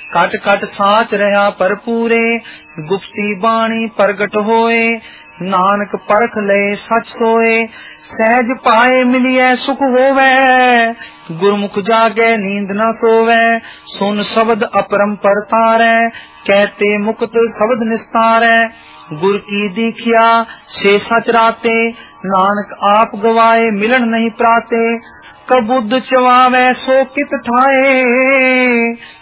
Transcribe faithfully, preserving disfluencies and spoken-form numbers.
Cut cut साच रहा भरपूरे, गुप्ती बाणी प्रगट होए। नानक परख ले सच सोए, सहज पाए मिलिए सुख होवे। गुरमुख जागे नींद न सोवे, सुन शब्द अपरंपर तारै। कहते मुक्त शब्द निस्तारै, गुर की दीखिया से सच राते। नानक आप गवाए मिलन नहीं प्राते, कबुद्ध चवावे सो कित ठाए।